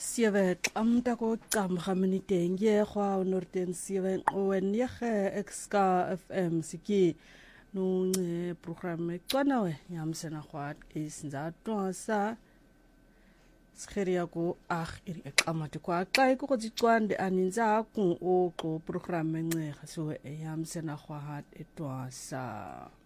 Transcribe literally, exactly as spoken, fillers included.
Sewe amta ko qam khaminiteng ye khwa unorten sewe owen ye exka F M siki no program tswana we yamsena khwat isinzatwa sa skheria ko ag iri qamati kwa xa ko tsitswande aninza ku o qo program nce so yamsena khwat etwa sa